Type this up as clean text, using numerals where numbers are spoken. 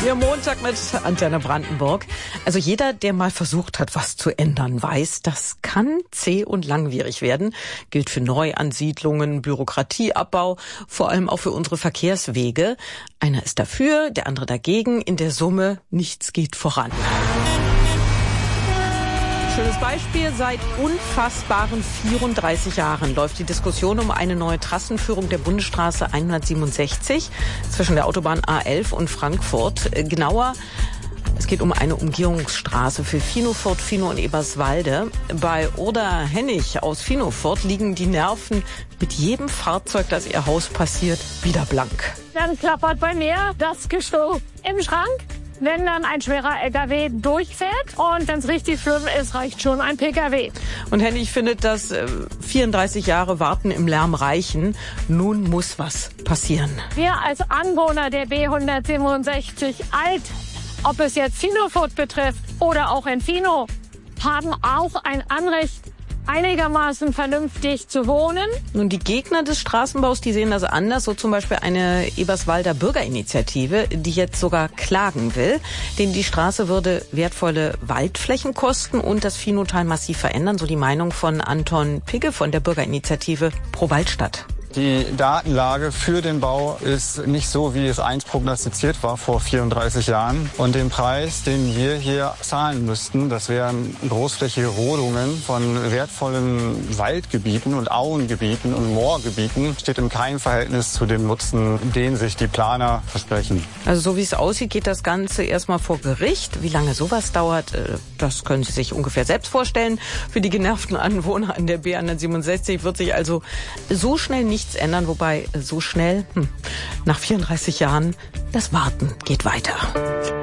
Hier Montag mit Antenne Brandenburg. Also jeder, der mal versucht hat, was zu ändern, weiß, das kann zäh und langwierig werden. Gilt für Neuansiedlungen, Bürokratieabbau, vor allem auch für unsere Verkehrswege. Einer ist dafür, der andere dagegen. In der Summe, nichts geht voran. Schönes Beispiel, seit unfassbaren 34 Jahren läuft die Diskussion um eine neue Trassenführung der Bundesstraße 167 zwischen der Autobahn A11 und Frankfurt. Genauer, es geht um eine Umgehungsstraße für Finofurt, Finow und Eberswalde. Bei Oda Hennig aus Finofurt liegen die Nerven mit jedem Fahrzeug, das ihr Haus passiert, wieder blank. Dann klappert bei mir das Gestell im Schrank. Wenn dann ein schwerer LKW durchfährt und wenn es richtig schlimm ist, reicht schon ein PKW. Und Hennig findet, dass 34 Jahre Warten im Lärm reichen. Nun muss was passieren. Wir als Anwohner der B167 Alt, ob es jetzt Finofurt betrifft oder auch in Finow, haben auch ein Anrecht, einigermaßen vernünftig zu wohnen. Nun, die Gegner des Straßenbaus, die sehen das anders. So zum Beispiel eine Eberswalder Bürgerinitiative, die jetzt sogar klagen will. Denn die Straße würde wertvolle Waldflächen kosten und das Finowtal massiv verändern. So die Meinung von Anton Pigge von der Bürgerinitiative Pro Waldstadt. Die Datenlage für den Bau ist nicht so, wie es einst prognostiziert war vor 34 Jahren. Und den Preis, den wir hier zahlen müssten, das wären großflächige Rodungen von wertvollen Waldgebieten und Auengebieten und Moorgebieten, steht in keinem Verhältnis zu dem Nutzen, den sich die Planer versprechen. Also so wie es aussieht, geht das Ganze erstmal vor Gericht. Wie lange sowas dauert, das können Sie sich ungefähr selbst vorstellen. Für die genervten Anwohner an der B167 wird sich also so schnell nichts ändern, wobei so schnell, nach 34 Jahren, das Warten geht weiter.